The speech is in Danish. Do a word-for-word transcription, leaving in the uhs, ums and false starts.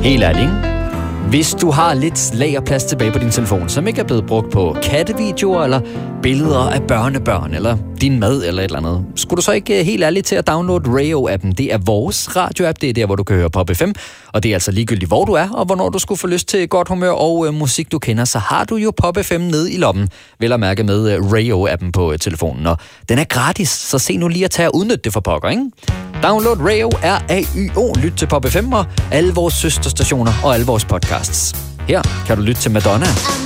Helt ærligt, ikke? Hvis du har lidt lagerplads tilbage på din telefon, som ikke er blevet brugt på kattevideoer eller billeder af børnebørn eller din mad eller et eller andet, skulle du så ikke helt ærligt til at downloade Rayo-appen? Det er vores radioapp, det er der, hvor du kan høre Pop F M, og det er altså ligegyldigt, hvor du er, og hvornår du skulle få lyst til godt humør og øh, musik, du kender, så har du jo Pop F M nede i lommen, vel at mærke med øh, Rayo-appen på øh, telefonen, og den er gratis, så se nu lige at tage og udnytte det for pokker, ikke? Download Rayo, R A Y O, lyt til Pop F M og alle vores søsterstationer og alle vores podcasts. Her kan du lytte til Madonna.